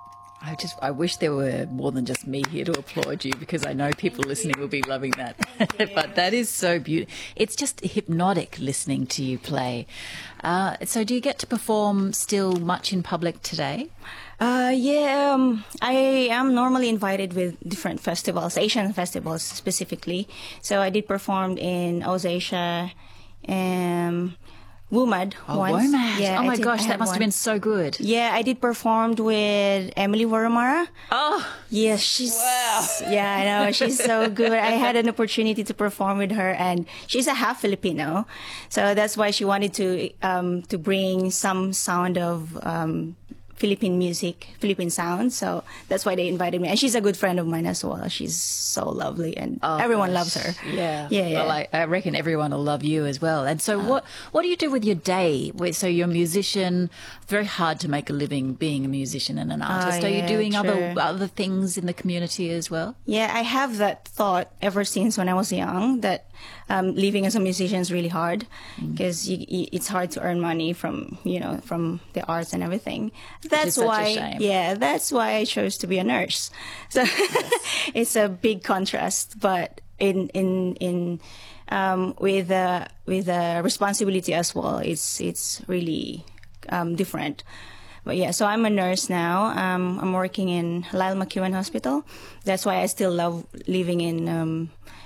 I wish there were more than just me here to applaud you, because I know people listening will be loving that. But that is so beautiful. It's just hypnotic listening to you play. So do you get to perform still much in public today? I am normally invited with different festivals, Asian festivals specifically. So I did perform in Osasia and WOMAD once. WOMAD. Yeah, oh my gosh, I that had must have one. been so good. Yeah, I did performed with Emily Waramara. Oh, Yeah, she's yeah, I know, she's so good. I had an opportunity to perform with her, and she's a half Filipino, so that's why she wanted to bring some sound of Philippine music, Philippine sound. So that's why they invited me, and she's a good friend of mine as well. She's so lovely, and everyone loves her. Yeah. Yeah. Well, I reckon everyone will love you as well. And so what do you do with your day? So you're a musician. It's very hard to make a living being a musician and an artist. Are you yeah, doing true. other things in the community as well? Yeah, I have that thought ever since when I was young, that living as a musician is really hard, because it's hard to earn money from the arts and everything. That's such a why, shame. yeah, that's why I chose to be a nurse. So it's a big contrast, but with responsibility as well, it's really different. But yeah, so I'm a nurse now. I'm working in Lyle McEwen Hospital. That's why I still love living